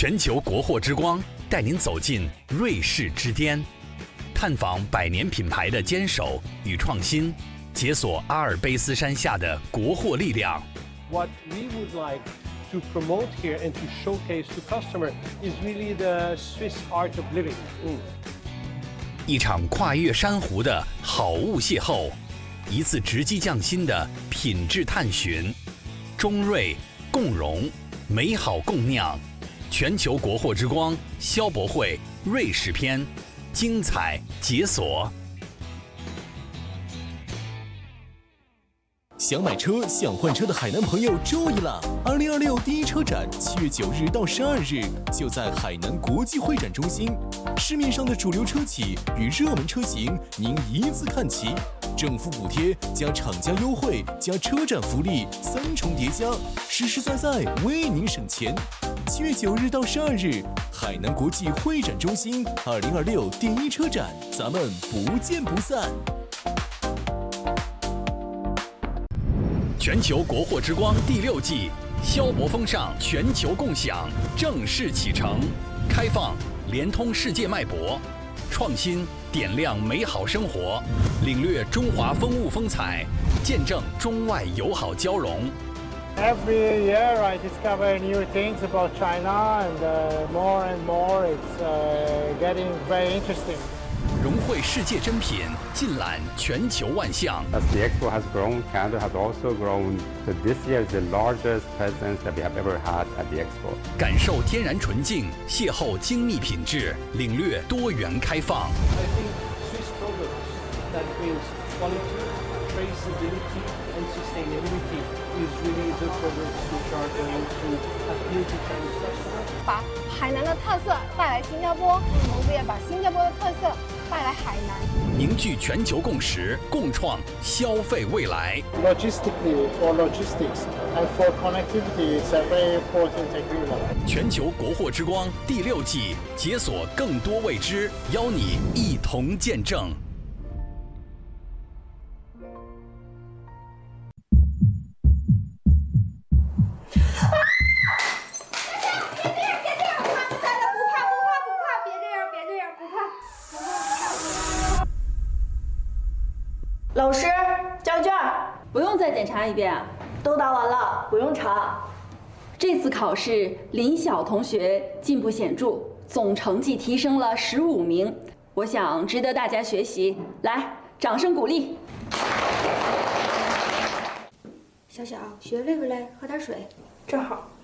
全球国货之光带您走进瑞士之巅，探访100年品牌的坚守与创新，解锁阿尔卑斯山下的国货力量。 What we would like to promote here and to showcase to customer is really the Swiss art of living. 一场跨越珊瑚的好物邂逅，一次直击匠心的品质探寻，中瑞共荣，美好共酿。全球国货之光消博会瑞士篇，精彩解锁。 想买车、想换车的海南朋友注意了！2026第一车展7月9日到12日就在海南国际会展中心，市面上的主流车企与热门车型您一字看齐，政府补贴加厂家优惠加车展福利3重叠加，实实在在为您省钱。7月9日到12日，海南国际会展中心2026第一车展，咱们不见不散。 全球国货之光第6季，消博风尚全球共享正式启程，开放连通世界脉搏，创新点亮美好生活，领略中华风物风采，见证中外友好交融。 Every year I discover new things about China, and more it's getting very interesting. 融汇世界珍品，尽览全球万象。 As the expo has grown, Canada has also grown. So this year is the largest presence that we have ever had at the expo. 感受天然纯净，邂逅精密品质，领略多元开放。 I think Swiss products that brings quality, traceability, and sustainability is really the products which are going to appeal to Chinese customers. 把海南的特色带来新加坡，同时也把新加坡的特色带来海南， 凝聚全球共识，共创消费未来。 Logistically, for logistics and for connectivity, it's a very important agreement. 全球国货之光第6季，解锁更多未知，邀你一同见证。 老师，交卷不用再检查一遍啊， 都答完了，不用查。 这次考试林晓同学进步显著，总成绩提升了15名，我想值得大家学习。来，掌声鼓励。 小小，学累不累？喝点水。 正好。